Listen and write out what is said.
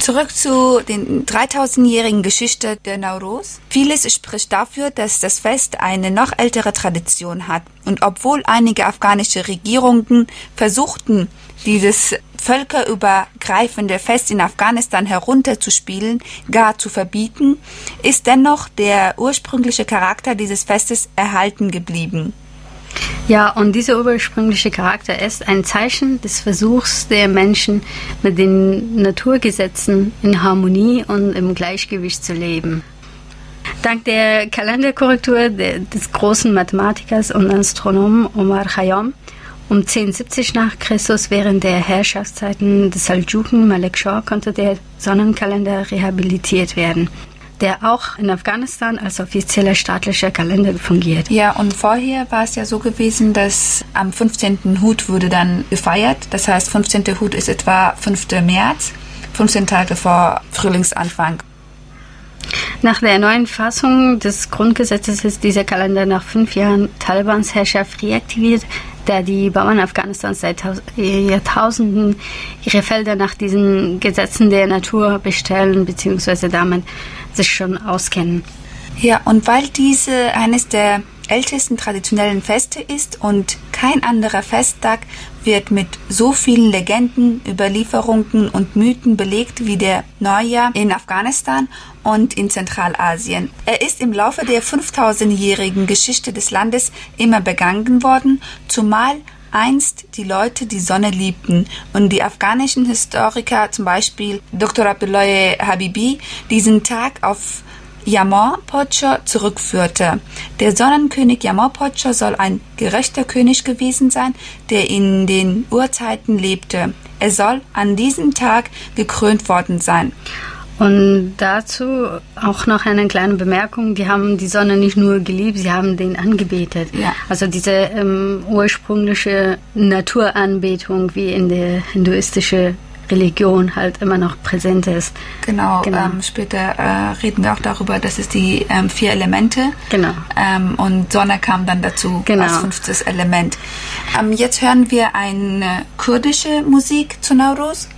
Zurück zu den 3000-jährigen Geschichte der Nowruz. Vieles spricht dafür, dass das Fest eine noch ältere Tradition hat. Und obwohl einige afghanische Regierungen versuchten, dieses völkerübergreifende Fest in Afghanistan herunterzuspielen, gar zu verbieten, ist dennoch der ursprüngliche Charakter dieses Festes erhalten geblieben. Ja, und dieser ursprüngliche Charakter ist ein Zeichen des Versuchs der Menschen, mit den Naturgesetzen in Harmonie und im Gleichgewicht zu leben. Dank der Kalenderkorrektur des großen Mathematikers und Astronomen Omar Khayyam um 1070 nach Christus während der Herrschaftszeiten des Seldschuken Malik Shah konnte der Sonnenkalender rehabilitiert werden, der auch in Afghanistan als offizieller staatlicher Kalender fungiert. Ja, und vorher war es ja so gewesen, dass am 15. Hut wurde dann gefeiert. Das heißt, 15. Hut ist etwa 5. März, 15 Tage vor Frühlingsanfang. Nach der neuen Fassung des Grundgesetzes ist dieser Kalender nach 5 Jahren Talibans Herrschaft reaktiviert, da die Bauern Afghanistans seit Jahrtausenden ihre Felder nach diesen Gesetzen der Natur bestellen bzw. damit sich schon auskennen. Ja, und weil diese eines der ältesten traditionellen Feste ist und kein anderer Festtag wird mit so vielen Legenden, Überlieferungen und Mythen belegt wie der Neujahr in Afghanistan und in Zentralasien. Er ist im Laufe der 5000-jährigen Geschichte des Landes immer begangen worden, zumal einst die Leute die Sonne liebten und die afghanischen Historiker, zum Beispiel Dr. Abdullah Habibi, diesen Tag auf Yamor Podsho zurückführte. Der Sonnenkönig Yamor Podsho soll ein gerechter König gewesen sein, der in den Urzeiten lebte. Er soll an diesem Tag gekrönt worden sein. Und dazu auch noch eine kleine Bemerkung, die haben die Sonne nicht nur geliebt, sie haben den angebetet. Ja. Also diese ursprüngliche Naturanbetung, wie in der hinduistischen Religion halt immer noch präsent ist. Genau. Später reden wir auch darüber, dass es die 4 Elemente. Genau. Und Sonne kam dann dazu als 5. Element. Jetzt hören wir eine kurdische Musik zu Nowruz.